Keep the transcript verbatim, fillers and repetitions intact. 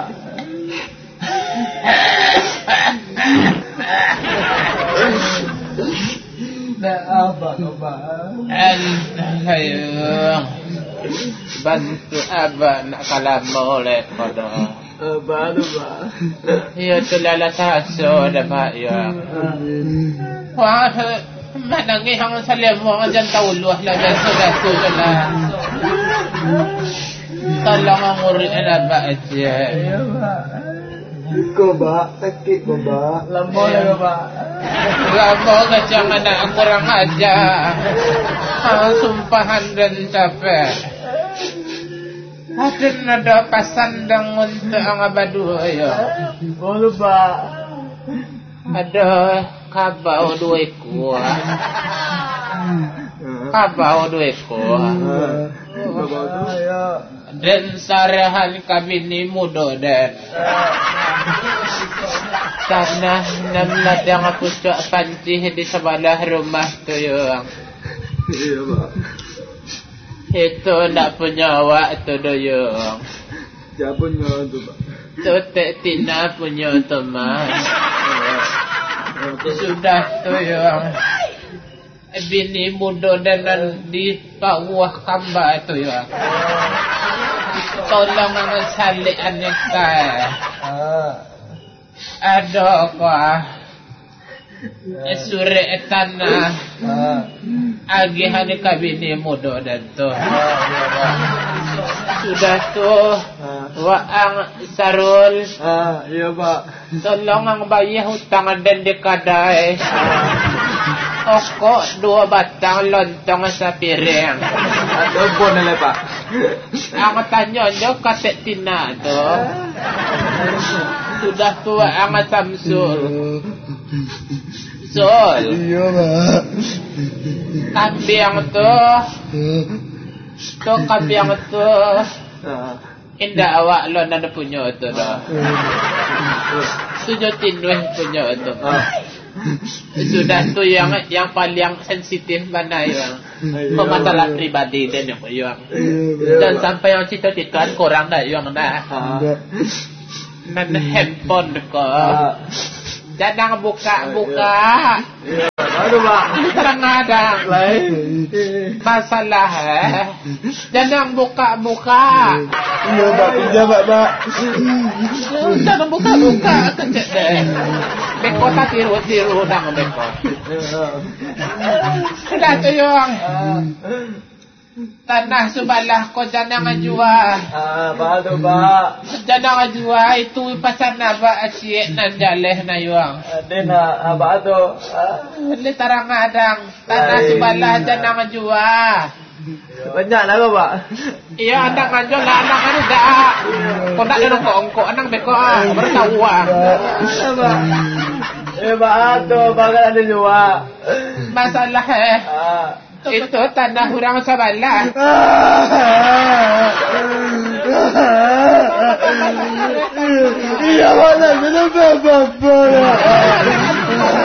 Nah, apa coba? Ayo, bantu abah nak kalah molek pada. Apa tu pak? Ya tu lala taso dapat ya. Wah, mana ni hang salam orang jangan tahu luah lah sudah tu lah. Tolong ngurus anak aja. Ya pak. Kau pak sakit kau pak. Lama ya pak. Lama kacang anak kurang aja. Ah, sumpahan dan capek. Ada nada pasandang untuk ang abadu ayo. Boleh pak. Ada kabau dua ekor. Kabau dua ekor. Dan sarahan kabini muda dan tanah namlat yang aku cak pancih di sebelah rumah tu yang. Iya pak. Itu nak punya awak tu doyong. Siapa punya tu pak? Tu tak tina punya teman. Sudah tu yang bini muda dan di bawah kamba tu ya. Tolong mengasalik anak saya. Ada apa? Suri tanah. Agihan kabini muda dan tu. Sudah tu waang sarul. Ah, iya pak. Tolong ang bayar hutang dan dekadai. Okok dua batang lontong sa piring. Ada pun lah pak. Ang tanya nyo katek tina tu. Sudah tua ang Samsul. Sol. Iya pak. Kambing tu. Tu kambing tu. Indah awak lo nada punya tu dah. Tujuh tinuh punya tu. Sudah tu yang yang paling sensitif mana yang masalah pribadi dan yang yang dan sampai yang cita-citaan korang dah yang dah nan handphone ko jangan buka-buka. Aduh pak. Kadang-kadang masalah eh. Jangan buka-buka. Iya pak, pinjam pak pak. Jangan buka-buka kecek deh. Beko tak tiru-tiru dah beko. Sudah tu yang tanah sebelah kau jangan jual. Ah, pak tu pak. Jangan jual itu pasal apa asyik nan jaleh na yuang. Ada nak apa tu? Le tarang adang tanah sebelah jangan jual. Banyak lah pak. Iya andang anjo lah andang anu dah. Kau nak ada ongko andang beko ah baru tahu ah. Eh pak tu bakal ada jual. Masalah eh. Itu tanah orang sebelah. Iya mana kenapa bapak